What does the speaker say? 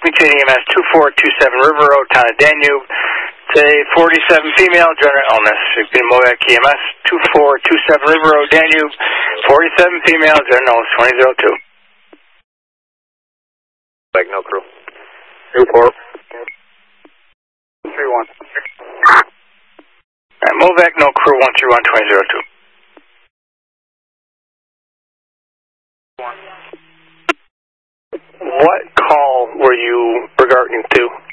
between EMS 2427 River Road, Town of Danube. Say 47 female, general illness. Movac EMS 2427 River Road, Danube. 47 female, general illness 2002. Like no crew. Report. 31. Alright, Movac, no crew, 131 2002. What call were you regarding to?